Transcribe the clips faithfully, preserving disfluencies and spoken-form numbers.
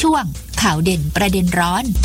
ช่วงข่าวเด่นประเด็นร้อน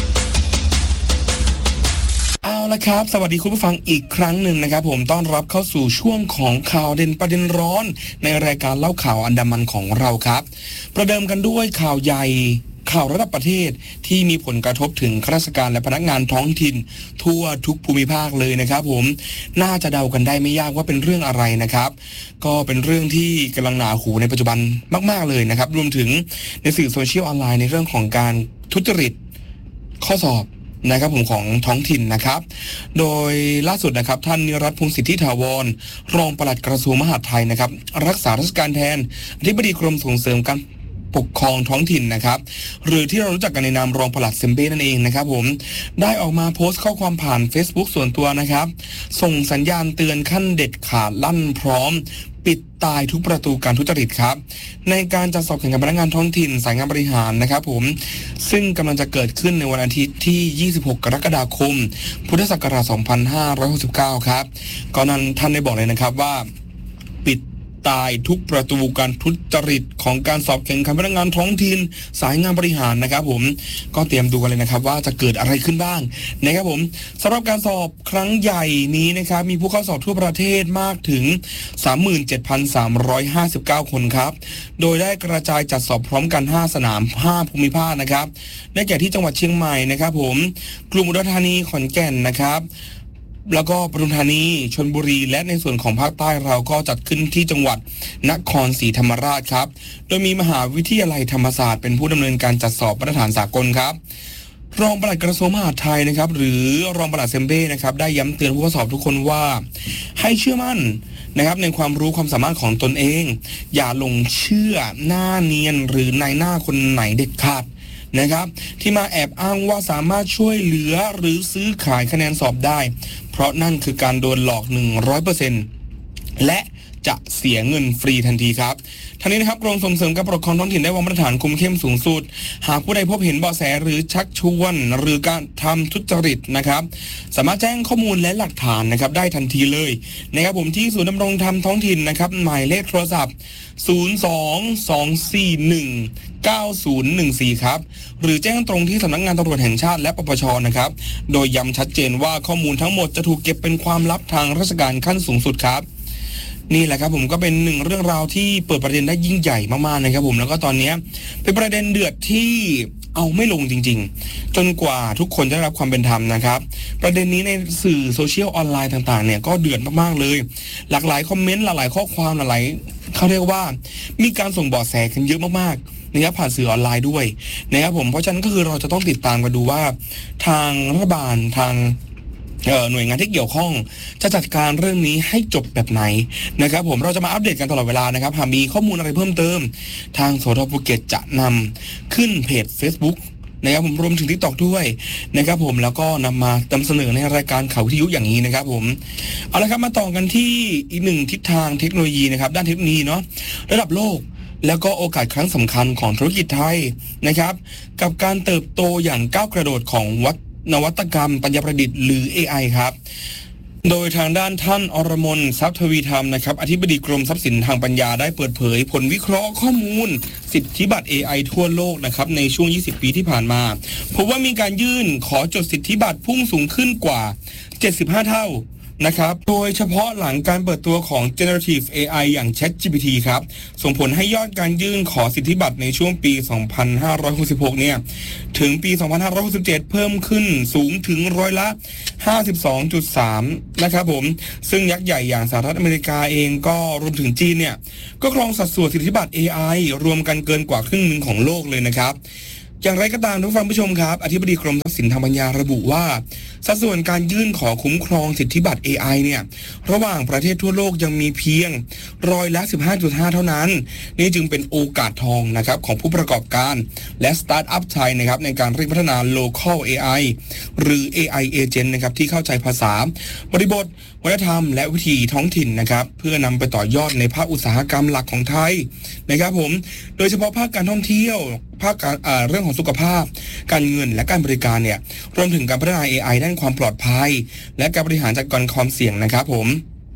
เอาละครับสวัสดีคุณผู้ฟังอีกครั้งหนึ่งนะครับผมต้อนรับเข้าสู่ช่วงของข่าวเด่นประเด็นร้อนในรายการเล่าข่าวอันดามันของเราครับประเดิมกันด้วยข่าวใหญ่ข่าวระดับประเทศที่มีผลกระทบถึงข้าราชการและพนักงานท้องถิ่นทั่วทุกภูมิภาคเลยนะครับผมน่าจะเดากันได้ไม่ยากว่าเป็นเรื่องอะไรนะครับก็เป็นเรื่องที่กำลังหนาหูในปัจจุบันมากๆเลยนะครับรวมถึงในสื่อโซเชียลออนไลน์ในเรื่องของการทุจริตข้อสอบนะครับผมของท้องถิ่นนะครับโดยล่าสุดนะครับท่านนิรัตน์ พงษ์สิทธิถาวรรองปลัดกระทรวงมหาดไทยนะครับรักษาราชการแทนอธิบดีกรมส่งเสริมการปกครองท้องถิ่นนะครับหรือที่เรารู้จักกันในนามรองปลัดเซมเบ้นั่นเองนะครับผมได้ออกมาโพสต์ข้อความผ่าน Facebook ส่วนตัวนะครับส่งสัญญาณเตือนขั้นเด็ดขาดลั่นพร้อมปิดตายทุกประตูการทุจริตครับในการจัดสอบแข่งขันพนักงานท้องถิ่นสายงานบริหารนะครับผมซึ่งกำลังจะเกิดขึ้นในวันอาทิตย์ที่ยี่สิบหกกรกฎาคมพุทธศักราชสองพันห้าร้อยหกสิบเก้าครับก่อนนั้นท่านได้บอกเลยนะครับว่าปิดตายทุกประตูการทุจริตของการสอบแข่งขันพนักงานท้องถิ่นสายงานบริหารนะครับผมก็เตรียมดูกันเลยนะครับว่าจะเกิดอะไรขึ้นบ้างนะครับผมสำหรับการสอบครั้งใหญ่นี้นะครับมีผู้เข้าสอบทั่วประเทศมากถึง สามหมื่นเจ็ดพันสามร้อยห้าสิบเก้า คนครับโดยได้กระจายจัดสอบพร้อมกันห้าสนามห้าภูมิภาคนะครับได้แก่ที่จังหวัดเชียงใหม่นะครับผมกลุ่มอุดรธานีขอนแก่นนะครับแล้วก็ปทุมธานีชลบุรีและในส่วนของภาคใต้เราก็จัดขึ้นที่จังหวัดนครศรีธรรมราชครับโดยมีมหาวิทยาลัยธรรมศาสตร์เป็นผู้ดำเนินการจัดสอบมาตรฐานสากลครับรองปลัดกระทรวงมหาดไทยนะครับหรือรองปลัดเซมเบ้นะครับได้ย้ำเตือนผู้เข้าสอบทุกคนว่าให้เชื่อมั่นนะครับในความรู้ความสามารถของตนเองอย่าหลงเชื่อหน้าเนียนหรือนายหน้าคนไหนเด็ดขาดนะครับที่มาแอบอ้างว่าสามารถช่วยเหลือหรือซื้อขายคะแนนสอบได้เพราะนั่นคือการโดนหลอก หนึ่งร้อยเปอร์เซ็นต์ และจะเสียเงินฟรีทันทีครับทั้งนี้นะครับกรมส่งเสริมการปกครองท้องถิ่นได้วางมาตรฐานคุมเข้มสูงสุดหากผู้ใดพบเห็นเบาะแสหรือชักชวนหรือการทำทุจริตนะครับสามารถแจ้งข้อมูลและหลักฐานนะครับได้ทันทีเลยนะครับผมที่ศูนย์ดำรงธรรมท้องถิ่นนะครับหมายเลขโทรศัพท์ศูนย์ สอง สอง สี่ หนึ่ง เก้า ศูนย์ หนึ่ง สี่ครับหรือแจ้งตรงที่สำนักงานตำรวจแห่งชาติและปปชนะครับโดยย้ำชัดเจนว่าข้อมูลทั้งหมดจะถูกเก็บเป็นความลับทางราชการขั้นสูงสุดครับนี่แหละครับผมก็เป็นหนึ่งเรื่องราวที่เปิดประเด็นได้ยิ่งใหญ่มากๆนะครับผมแล้วก็ตอนนี้เป็นประเด็นเดือดที่เอาไม่ลงจริงๆจนกว่าทุกคนจะได้รับความเป็นธรรมนะครับประเด็นนี้ในสื่อโซเชียลออนไลน์ต่างๆเนี่ยก็เดือดมากๆเลยหลากหลายคอมเมนต์หลากหลายข้อความหลากหลายเขาเรียกว่ามีการส่งเบาะแสกันเยอะมากๆนะครับผ่านสื่อออนไลน์ด้วยนะครับผมเพราะฉะนั้นก็คือเราจะต้องติดตามกันดูว่าทางรัฐบาลทางหน่วยงานที่เกี่ยวข้องจะจัดการเรื่องนี้ให้จบแบบไหนนะครับผมเราจะมาอัปเดตกันตลอดเวลานะครับหากมีข้อมูลอะไรเพิ่มเติมทางสทภูเก็ตจะนำขึ้นเพจ Facebook นะครับผมรวมถึง TikTok ด้วยนะครับผมแล้วก็นำมานำเสนอในรายการข่าววิทยุอย่างนี้นะครับผมเอาละครับมาต่อกันที่อีกหนึ่งทิศทางเทคโนโลยีนะครับด้านเทคโนโลยีเนาะระดับโลกแล้วก็โอกาสครั้งสำคัญของธุรกิจไทยนะครับกับการเติบโตอย่างก้าวกระโดดของวัฒนวัตกรรมปัญญาประดิษฐ์หรือ เอ ไอ ครับโดยทางด้านท่านอรมนทรัพย์ทวีธรรมนะครับอธิบดีกรมทรัพย์สินทางปัญญาได้เปิดเผยผลวิเคราะห์ข้อมูลสิทธิบัตร เอ ไอ ทั่วโลกนะครับในช่วงยี่สิบปีที่ผ่านมาพบว่ามีการยื่นขอจดสิทธิบัตรพุ่งสูงขึ้นกว่าเจ็ดสิบห้าเท่านะครับโดยเฉพาะหลังการเปิดตัวของ Generative เอ ไอ อย่าง ChatGPT ครับส่งผลให้ยอดการยื่นขอสิทธิบัตรในช่วงปี สองพันห้าร้อยหกสิบหก เนี่ยถึงปี สองพันห้าร้อยหกสิบเจ็ด เพิ่มขึ้นสูงถึงร้อยละ ห้าสิบสองจุดสาม นะครับผมซึ่งยักษ์ใหญ่อย่างสหรัฐอเมริกาเองก็รวมถึงจีนเนี่ยก็ครองสัดส่วนสิทธิบัตร เอ ไอ รวมกันเกินกว่าครึ่งนึงของโลกเลยนะครับอย่างไรก็ตามทุกท่านผู้ชมครับอธิบดีกรมทรัพย์สินทางปัญญาระบุว่าสัดส่วนการยื่นขอคุ้มครองสิทธิบัตร เอ ไอ เนี่ยระหว่างประเทศทั่วโลกยังมีเพียงร้อยละ สิบห้าจุดห้า เท่านั้นนี่จึงเป็นโอกาสทองนะครับของผู้ประกอบการและสตาร์ทอัพไทยนะครับในการเร่งพัฒนา local เอ ไอ หรือ เอ ไอ agent นะครับที่เข้าใจภาษาบริบทวัฒนธรรมและวิถีท้องถิ่นนะครับเพื่อนำไปต่อยอดในภาคอุตสาหกรรมหลักของไทยนะครับผมโดยเฉพาะภาคการท่องเที่ยวภาคการเรื่องของสุขภาพการเงินและการบริการเนี่ยรวมถึงการพัฒนา เอ ไอ ด้านความปลอดภัยและการบริหารจัดการความเสี่ยงนะครับผม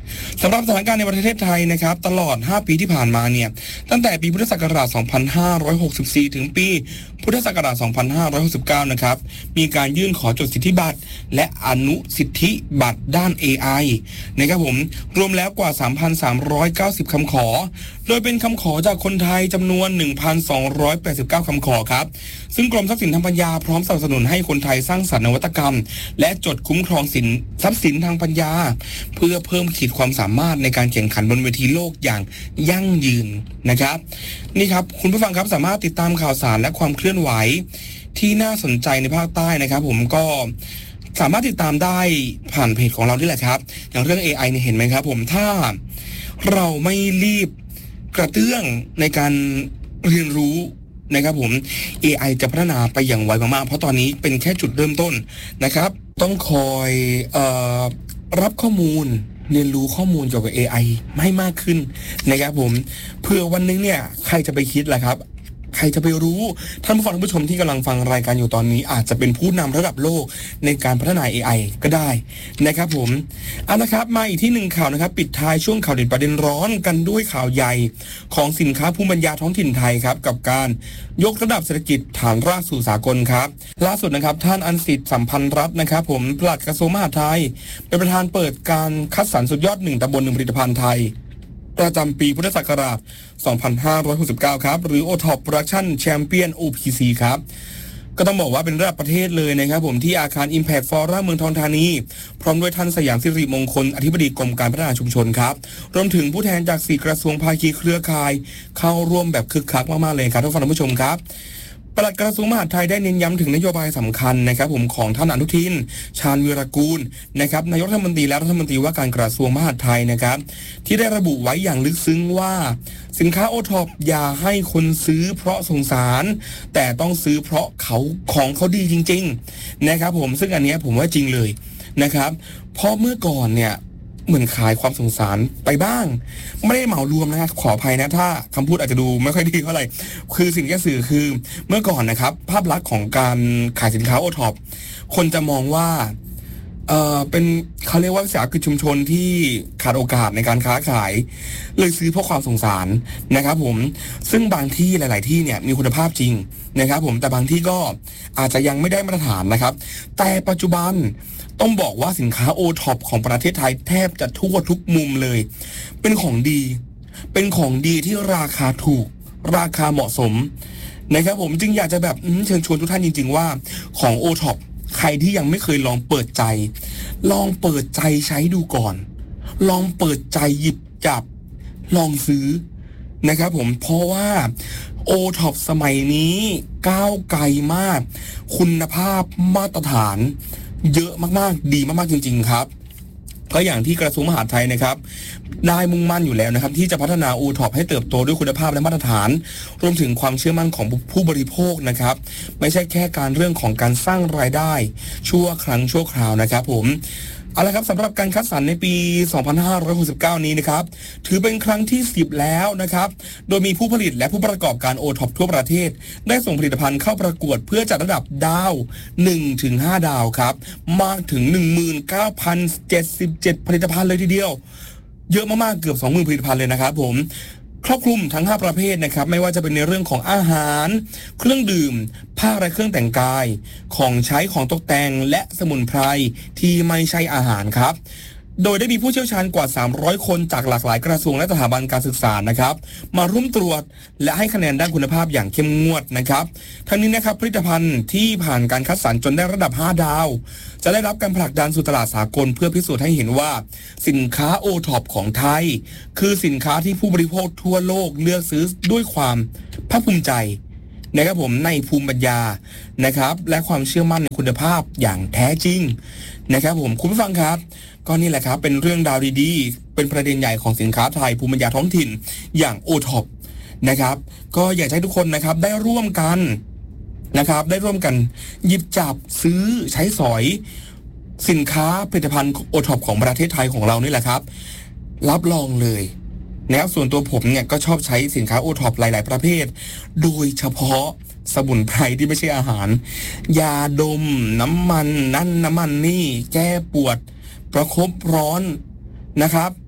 สำหรับสถานการณ์ในประเทศไทยนะครับตลอดห้าปีที่ผ่านมาเนี่ยตั้งแต่ปีพุทธศักราชสองพันห้าร้อยหกสิบสี่ถึงปีพุทธศักราชสองพันห้าร้อยหกสิบเก้านะครับมีการยื่นขอจดสิทธิบัตรและอนุสิทธิบัตรด้าน เอ ไอ นะครับผมรวมแล้วกว่า สามพันสามร้อยเก้าสิบ คำขอโดยเป็นคำขอจากคนไทยจำนวน หนึ่งพันสองร้อยแปดสิบเก้า คำขอครับซึ่งกรมทรัพย์สินทางปัญญาพร้อมสนับสนุนให้คนไทยสร้างสรรค์นวัตกรรมและจดคุ้มครองสินทรัพย์สินทางปัญญาเพื่อเพิ่มขีดความสามารถในการแข่งขันบนเวทีโลกอย่างยั่งยืนนะครับนี่ครับคุณผู้ฟังครับสามารถติดตามข่าวสารและความเคลื่อนไหวที่น่าสนใจในภาคใต้นะครับผมก็สามารถติดตามได้ผ่านเพจของเรานี่แหละครับอย่างเรื่อง เอ ไอ เนี่ยเห็นไหมครับผมถ้าเราไม่รีบกระเตื้องในการเรียนรู้นะครับผม เอ ไอ จะพัฒนาไปอย่างไวมากๆเพราะตอนนี้เป็นแค่จุดเริ่มต้นนะครับต้องคอยเอ่อรับข้อมูลเรียนรู้ข้อมูลเกี่ยวกับ เอ ไอ ให้มากขึ้นนะครับผมเพื่อวันนึงเนี่ยใครจะไปคิดล่ะครับใครจะไปรู้ท่านผู้ฟังท่านผู้ชมที่กำลังฟังรายการอยู่ตอนนี้อาจจะเป็นผู้นำระดับโลกในการพัฒนา เอ ไอ ก็ได้นะครับผมเอาละครับมาอีกที่หนึ่งข่าวนะครับปิดท้ายช่วงข่าวเด่นประเด็นร้อนกันด้วยข่าวใหญ่ของสินค้าภูมิปัญญาท้องถิ่นไทยครับกับการยกระดับเศรษฐกิจฐานรากสู่สากลครับล่าสุดนะครับท่านอันสิทธิ์สัมพันธ์รัตน์นะครับผมปลัดกระทรวงมหาดไทยเป็นประธานเปิดการคัดสรรสุดยอดหนึ่งตำบลหนึ่งผลิตภัณฑ์ไทยประจำปีพุทธศักราชสองพันห้าร้อยหกสิบเก้าครับหรือ โอ ท็อป Production Champion โอ พี ซี ครับก็ต้องบอกว่าเป็นระดับประเทศเลยนะครับผมที่อาคาร Impact Forum เมืองทองธานีพร้อมด้วยท่านสยามสิริมงคลอธิบดีกรมการพัฒนาชุมชนครับรวมถึงผู้แทนจากสี่กระทรวงภาคีเครือข่ายเข้าร่วมแบบคึกคักมากๆเลยครับท่านผู้ชมครับปลัดกระทรวงมหาดไทยได้เน้นย้ำถึงนโยบายสำคัญนะครับผมของท่านอนุทินชาญวีรกูลนะครับนายกรัฐมนตรีและรัฐมนตรีว่าการกระทรวงมหาดไทยนะครับที่ได้ระบุไว้อย่างลึกซึ้งว่าสินค้าโอท็อปอย่าให้คนซื้อเพราะสงสารแต่ต้องซื้อเพราะเขาของเขาดีจริงๆนะครับผมซึ่งอันนี้ผมว่าจริงเลยนะครับเพราะเมื่อก่อนเนี่ยเหมือนขายความสงสารไปบ้างไม่ได้เหมารวมนะครับขออภัยนะถ้าคำพูดอาจจะดูไม่ค่อยดีเท่าไหร่คือสิ่งที่สื่อคือเมื่อก่อนนะครับภาพลักษณ์ของการขายสินค้าโอท็อปคนจะมองว่าเออเป็นเขาเรียกว่าวิสาหกิจชุมชนที่ขาดโอกาสในการค้าขายเลยซื้อเพราะความสงสารนะครับผมซึ่งบางที่หลายๆที่เนี่ยมีคุณภาพจริงนะครับผมแต่บางที่ก็อาจจะยังไม่ได้มาตรฐานนะครับแต่ปัจจุบันต้องบอกว่าสินค้าโอท็อปของประเทศไทยแทบจะทั่วทุกมุมเลยเป็นของดีเป็นของดีที่ราคาถูกราคาเหมาะสมนะครับผมจึงอยากจะแบบเชิญชวนทุกท่านจริงๆว่าของโอท็อปใครที่ยังไม่เคยลองเปิดใจลองเปิดใจใช้ดูก่อนลองเปิดใจหยิบจับลองซื้อนะครับผมเพราะว่าโอท็อปสมัยนี้ก้าวไกลมากคุณภาพมาตรฐานเยอะมากๆดีมากๆจริงๆครับเพราะอย่างที่กระทรวงมหาดไทยนะครับได้มุ่งมั่นอยู่แล้วนะครับที่จะพัฒนา โอ ท็อป ให้เติบโตด้วยคุณภาพและมาตรฐานรวมถึงความเชื่อมั่นของผู้บริโภคนะครับไม่ใช่แค่การเรื่องของการสร้างรายได้ชั่วครั้งชั่วคราวนะครับผมเอาละครับสำหรับการคัดสรรในปี สองพันห้าร้อยหกสิบเก้า นี้นะครับถือเป็นครั้งที่สิบแล้วนะครับโดยมีผู้ผลิตและผู้ประกอบการโอท็อปทั่วประเทศได้ส่งผลิตภัณฑ์เข้าประกวดเพื่อจัดระดับดาว หนึ่งถึงห้า ดาวครับมากถึง หนึ่งหมื่นเก้าพันเจ็ดสิบเจ็ด ผลิตภัณฑ์เลยทีเดียวเยอะมากๆเกือบ สองหมื่น ผลิตภัณฑ์เลยนะครับผมครอบคลุมทั้งห้าประเภทนะครับไม่ว่าจะเป็นในเรื่องของอาหารเครื่องดื่มผ้าและเครื่องแต่งกายของใช้ของตกแต่งและสมุนไพรที่ไม่ใช่อาหารครับโดยได้มีผู้เชี่ยวชาญกว่าสามร้อยคนจากหลากหลายกระทรวงและสถาบันการศึกษานะครับมาร่วมตรวจและให้คะแนนด้านคุณภาพอย่างเข้มงวดนะครับทั้งนี้นะครับผลิตภัณฑ์ที่ผ่านการคัดสรรจนได้ระดับห้าดาวจะได้รับการผลักดันสู่ตลาดสากลเพื่อพิสูจน์ให้เห็นว่าสินค้าโอท็อปของไทยคือสินค้าที่ผู้บริโภคทั่วโลกเลือกซื้อด้วยความภาคภูมิใจนะครับผมในภูมิปัญญานะครับและความเชื่อมั่นในคุณภาพอย่างแท้จริงนะครับผมคุณผู้ฟังครับก็นี่แหละครับเป็นเรื่องราวดีๆเป็นประเด็นใหญ่ของสินค้าไทยภูมิปัญญาท้องถิ่นอย่างโอท็อปนะครับก็อยากให้ทุกคนนะครับได้ร่วมกันนะครับได้ร่วมกันหยิบจับซื้อใช้สอยสินค้าผลิตภัณฑ์โอท็อปของประเทศไทยของเรานี่แหละครับรับรองเลยนะครับส่วนตัวผมเนี่ยก็ชอบใช้สินค้าโอท็อปหลายๆประเภทโดยเฉพาะสมุนไพรที่ไม่ใช่อาหารยาดมน้ำมันนั่นน้ำมันนี่แก้ปวดประคบร้อนนะครับ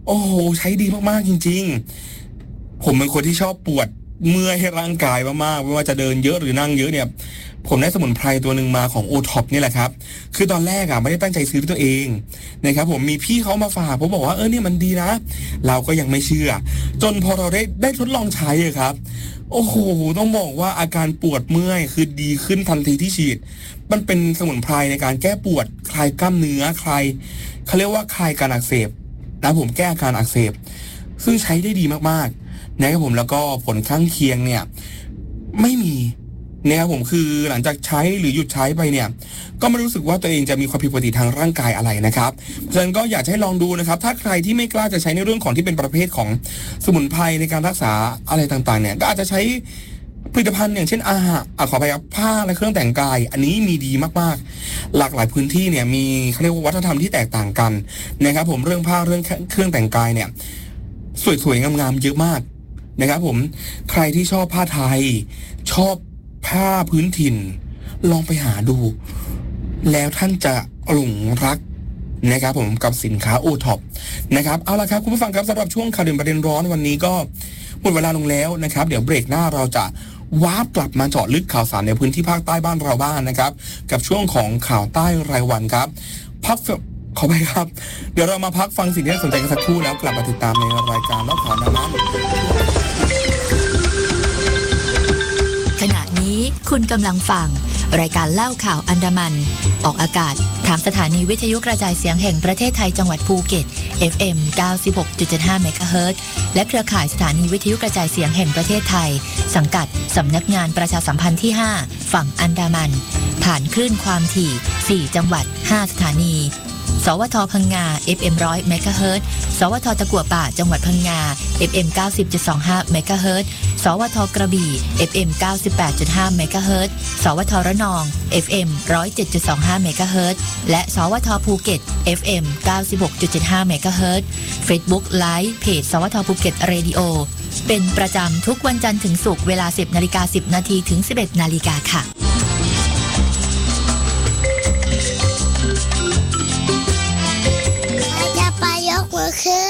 โอ้โหใช้ดีมากๆจริงๆผมเป็นคนที่ชอบปวดเมื่อยให้ร่างกายมากๆไม่ว่าจะเดินเยอะหรือนั่งเยอะเนี่ยผมได้สมุนไพรตัวหนึ่งมาของ โอ ท็อป นี่แหละครับคือตอนแรกอ่ะไม่ได้ตั้งใจซื้อตัวเองนะครับผมมีพี่เขามาฝากผมบอกว่าเออเนี่ยมันดีนะเราก็ยังไม่เชื่อจนพอเราได้ได้ทดลองใช้อะครับโอ้โหต้องบอกว่าอาการปวดเมื่อยคือดีขึ้นทันทีที่ฉีดมันเป็นสมุนไพรในการแก้ปวดคลายกล้ามเนื้อคลายเขาเรียกว่าคลายการอักเสบนะผมแก้อาการอักเสบซึ่งใช้ได้ดีมากๆนะครับผมแล้วก็ผลข้างเคียงเนี่ยไม่มีนะครับผมคือหลังจากใช้หรือหยุดใช้ไปเนี่ยก็ไม่รู้สึกว่าตัวเองจะมีความผิดปกติทางร่างกายอะไรนะครับฉะนั้นก็อยากให้ลองดูนะครับถ้าใครที่ไม่กล้าจะใช้ในเรื่องของที่เป็นประเภทของสมุนไพรในการรักษาอะไรต่างๆเนี่ยก็อาจจะใช้ผลิตภัณฑ์อย่างเช่นอาหารอ่ะขออภัยครับผ้าและเครื่องแต่งกายอันนี้มีดีมากๆหลากหลายพื้นที่เนี่ยมีเขาเรียกว่าวัฒนธรรมที่แตกต่างกันนะครับผมเรื่องผ้าเรื่องเครื่องแต่งกายเนี่ยสวยๆงามๆเยอะมากนะครับผมใครที่ชอบผ้าไทยชอบผ้าพื้นถิ่นลองไปหาดูแล้วท่านจะหลงรักนะครับผมกับสินค้า โอ ท็อป นะครับเอาละครับคุณผู้ฟังครับสำหรับช่วงข่าวเด่นประเด็นร้อนวันนี้ก็หมดเวลาลงแล้วนะครับเดี๋ยวเบรกหน้าเราจะวาร์ปกลับมาเจาะลึกข่าวสารในพื้นที่ภาคใต้บ้านเราบ้างนะครับกับช่วงของข่าวใต้รายวันครับพักขอไปครับเดี๋ยวเรามาพักฟังสิ่งที่น่าสนใจกันสักครู่แล้วกลับมาติดตามในรายการเล่าข่าวนานั้นขณะนี้คุณกำลังฟังรายการเล่าข่าวอันดามันออกอากาศทางสถานีวิทยุกระจายเสียงแห่งประเทศไทยจังหวัดภูเก็ต เอฟ เอ็ม เก้าสิบหกจุดเจ็ดห้า เมกะเฮิรตซ์และเครือข่ายสถานีวิทยุกระจายเสียงแห่งประเทศไทยสังกัดสำนักงานประชาสัมพันธ์ที่ห้าฝั่งอันดามันผ่านคลื่นความถี่สี่จังหวัดห้าสถานีสวทพังงา เอฟ เอ็ม หนึ่งร้อย เมกะเฮิรตซ์สวทตะกั่วป่าจังหวัดพังงา เอฟ เอ็ม เก้าสิบจุดสองห้า เมกะเฮิรตซ์สวทกระบี่ เอฟ เอ็ม เก้าสิบแปดจุดห้า เมกะเฮิรตซ์สวทระนอง เอฟ เอ็ม หนึ่งศูนย์เจ็ดจุดสองห้า เมกะเฮิรตซ์และสวทภูเก็ต เอฟ เอ็ม เก้าสิบหกจุดเจ็ดห้า เมกะเฮิรตซ์ Facebook Live เพจสวทภูเก็ตเรดิโอเป็นประจำทุกวันจันทร์ถึงศุกร์เวลา สิบนาฬิกาสิบนาทีถึง สิบเอ็ดนาฬิกาค่ะจะไปยกมือขึ้น